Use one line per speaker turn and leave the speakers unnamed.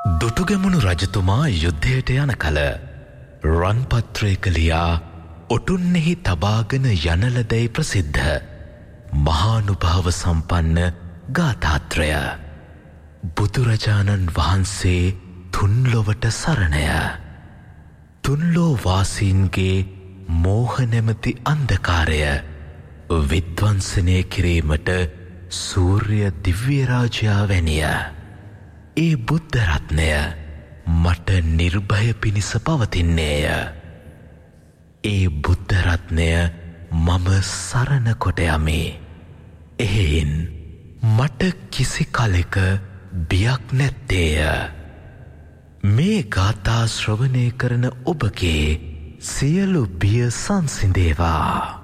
දුටුගැමුණු රජතුමා යුද්ධයට යන කල රන්පත්‍රයක ලියා ඔටුන්නෙහි තබාගෙන යනලදැයි ප්‍රසිද්ධ මහානුභාව සම්පන්න ගාථාත්‍රය. බුදුරජාණන් වහන්සේ තුන්ලොවට සරණය. තුන්ලෝ වාසීන්ගේ මෝහ නැමැති අන්ධකාරය විද්වංසනය කිරීමට සූර්ය දිව්‍යරාජයා වැනිය. ඒ බුද්ධ රත්නය මට නිර්භය පිණිස පවතින්නේය. ඒ බුද්ධ රත්නය මම සරණ කොට යමි. එහෙයින් මට කිසි කලෙක බියක් නැත්තේය. මේ ගාථා ශ්‍රවණය කරන ඔබගේ සියලු බිය සංසිඳේවා.